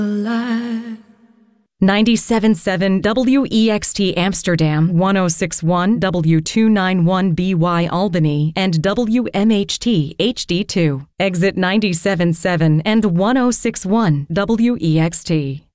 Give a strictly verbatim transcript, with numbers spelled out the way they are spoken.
ninety-seven point seven W E X T Amsterdam, one oh six point one W two ninety-one B Y Albany, and W M H T H D two. Exit ninety-seven point seven and one oh six point one W E X T.